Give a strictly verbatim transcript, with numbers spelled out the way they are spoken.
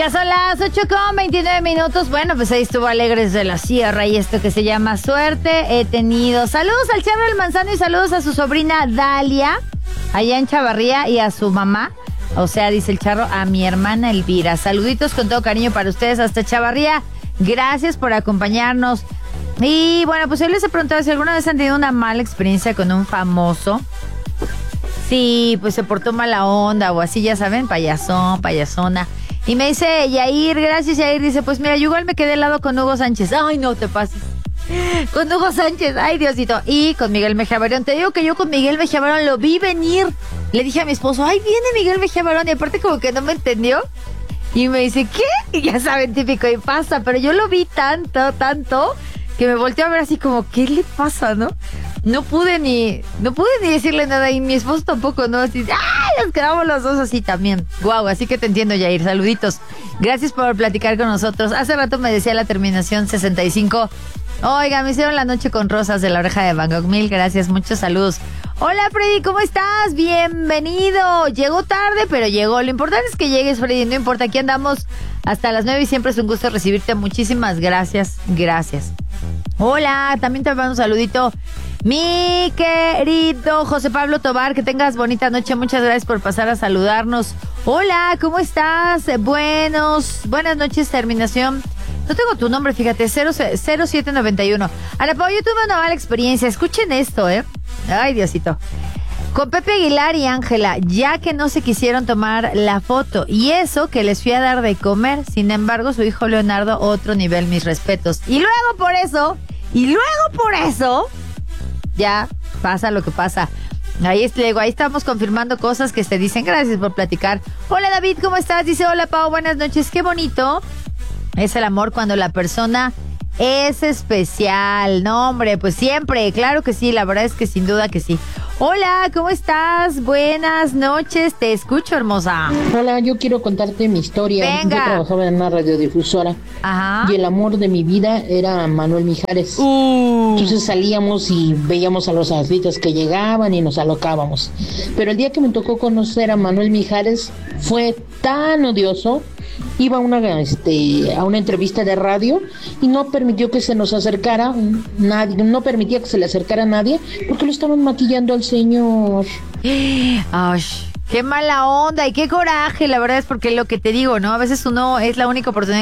Ya son las ocho con veintinueve minutos. Bueno, pues ahí estuvo Alegres de la Sierra y esto que se llama Suerte He Tenido. Saludos al Charro del Manzano y saludos a su sobrina Dalia, allá en Chavarría, y a su mamá. O sea, dice el Charro, a mi hermana Elvira. Saluditos con todo cariño para ustedes hasta Chavarría. Gracias por acompañarnos. Y bueno, pues yo les he preguntado si alguna vez han tenido una mala experiencia con un famoso. Sí, pues se portó mala onda o así, ya saben, payasón, payasona. Y me dice Yair, gracias Yair, dice, pues mira, yo igual me quedé al lado con Hugo Sánchez. Ay, no te pases. Con Hugo Sánchez, ay Diosito. Y con Miguel Mejía Barón. Te digo que yo con Miguel Mejía Barón lo vi venir. Le dije a mi esposo, ay, viene Miguel Mejía Barón. Y aparte como que no me entendió. Y me dice, ¿qué? Y ya saben, típico, y pasa. Pero yo lo vi tanto, tanto, que me volteó a ver así como, ¿qué le pasa, no? No pude ni, no pude ni decirle nada, y mi esposo tampoco, ¿no? Así, ¡ay! Nos quedamos los dos así también. Guau, así que te entiendo, Yair. Saluditos. Gracias por platicar con nosotros. Hace rato me decía la terminación sesenta y cinco. Oiga, me hicieron la noche con rosas de la oreja de Van Gogh. Mil gracias, muchos saludos. Hola, Freddy, ¿cómo estás? Bienvenido. Llegó tarde, pero llegó. Lo importante es que llegues, Freddy. No importa, aquí andamos hasta las nueve y siempre es un gusto recibirte. Muchísimas gracias, gracias. Hola, también te mando un saludito. Mi querido José Pablo Tobar, que tengas bonita noche. Muchas gracias por pasar a saludarnos. Hola, ¿cómo estás? Buenos, buenas noches, terminación. No tengo tu nombre, fíjate, cero siete noventa y uno. Ahora, Pau, yo tuve una mala experiencia. Escuchen esto, ¿eh? Ay, Diosito. Con Pepe Aguilar y Ángela, ya que no se quisieron tomar la foto. Y eso que les fui a dar de comer. Sin embargo, su hijo Leonardo, otro nivel, mis respetos. Y luego por eso, y luego por eso, ya pasa lo que pasa. Ahí, es, ahí estamos confirmando cosas que se dicen. Gracias por platicar. Hola, David, ¿cómo estás? Dice, hola, Pau, buenas noches. Qué bonito es el amor cuando la persona es especial. No, hombre, pues siempre, claro que sí, la verdad es que sin duda que sí. Hola, ¿cómo estás? Buenas noches, te escucho, hermosa. Hola, yo quiero contarte mi historia. Venga. Yo trabajaba en una radiodifusora. Ajá. Y el amor de mi vida era Manuel Mijares. Uh. Entonces salíamos y veíamos a los atletas que llegaban y nos alocábamos. Pero el día que me tocó conocer a Manuel Mijares fue tan odioso. Iba a una, este, a una entrevista de radio y no permitió que se nos acercara nadie, no permitía que se le acercara a nadie porque lo estaban maquillando al señor. Ay, qué mala onda y qué coraje, la verdad es porque lo que te digo, ¿no? A veces uno es la única oportunidad